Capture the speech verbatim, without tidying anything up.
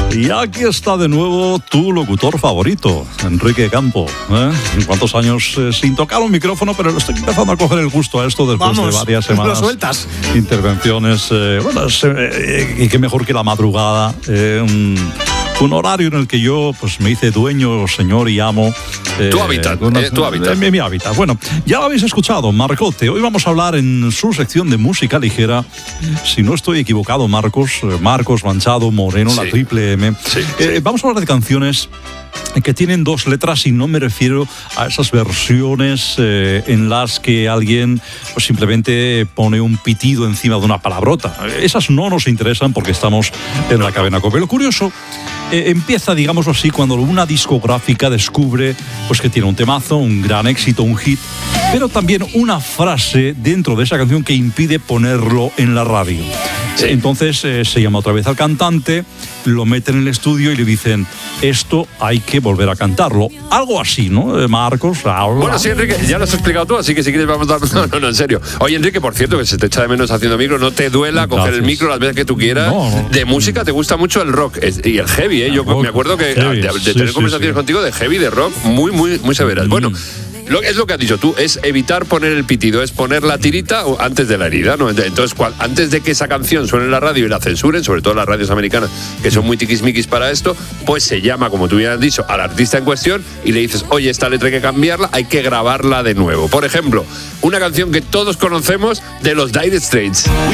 Y aquí está de nuevo tu locutor favorito, Enrique Campo. ¿eh? ¿Cuántos años eh, sin tocar un micrófono? Pero estoy empezando a coger el gusto a esto después Vamos, de varias semanas. lo sueltas. Intervenciones, eh, bueno, eh, y qué mejor que la madrugada. Eh, un, un horario en el que yo pues me hice dueño, señor y amo. Eh, tu hábitat, una, eh, tu hábitat. Mi, mi hábitat. Bueno, ya lo habéis escuchado, Marcote. Hoy vamos a hablar en su sección de música ligera. Si no estoy equivocado, Marcos, Marcos Manchado Moreno, sí. La triple M. Sí, eh, sí. Vamos a hablar de canciones que tienen dos letras y no me refiero a esas versiones eh, en las que alguien pues, simplemente pone un pitido encima de una palabrota. Esas no nos interesan porque estamos en la cadena COPE. Lo curioso eh, empieza, digámoslo así, cuando una discográfica descubre pues, que tiene un temazo, un gran éxito, un hit, pero también una frase dentro de esa canción que impide ponerlo en la radio. Sí. Entonces eh, se llama otra vez al cantante, lo meten en el estudio y le dicen, esto hay que volver a cantarlo. Algo así, ¿no, Marcos? Bueno, sí, Enrique, ya lo has explicado tú, así que si quieres vamos a dar... No, no, no, en serio. Oye, Enrique, por cierto, que se te echa de menos haciendo micro, no te duela Gracias. Coger el micro las veces que tú quieras. No, no. De música te gusta mucho el rock y el heavy, ¿eh? Yo rock, me acuerdo que heavy, de, de sí, tener sí, conversaciones sí. contigo de heavy, de rock, muy, muy, muy severas. Mm. Bueno... Lo, es lo que has dicho tú, es evitar poner el pitido, es poner la tirita antes de la herida, ¿no? Entonces, cual, antes de que esa canción suene en la radio y la censuren, sobre todo las radios americanas, que son muy tiquismiquis para esto, pues se llama, como tú bien has dicho, al artista en cuestión y le dices, oye, esta letra hay que cambiarla, hay que grabarla de nuevo. Por ejemplo, una canción que todos conocemos de los Dire Straits.